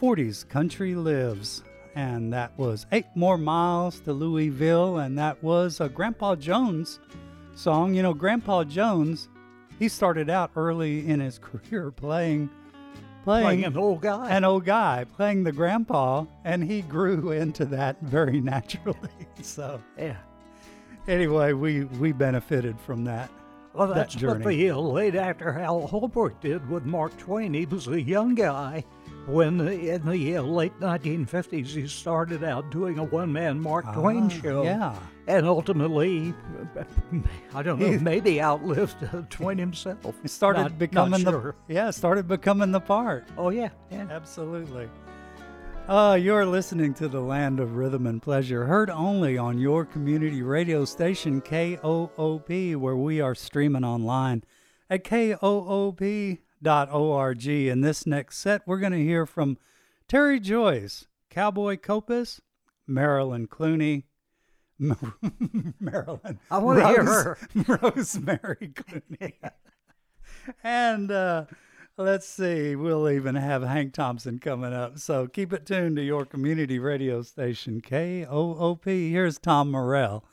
40s Country Lives. And that was 8 More Miles to Louisville. And that was a Grandpa Jones song. You know, Grandpa Jones, he started out early in his career playing an old guy. Playing the grandpa, and he grew into that very naturally. So, yeah. Anyway, we benefited from that. Well, that's that what the late actor Hal Holbrook did with Mark Twain. He was a young guy when, in the late 1950s, he started out doing a one-man Mark Twain show. Yeah. And ultimately, I don't know, maybe outlived Twain himself. He started becoming the part. Oh, yeah. Absolutely. You're listening to The Land of Rhythm and Pleasure, heard only on your community radio station, KOOP, where we are streaming online at koop.org. In this next set, we're going to hear from Terry Joyce, Cowboy Copas, Marilyn Clooney, Marilyn. I want to hear her. Rosemary Clooney. And let's see, we'll even have Hank Thompson coming up. So keep it tuned to your community radio station, KOOP. Here's Tom Morell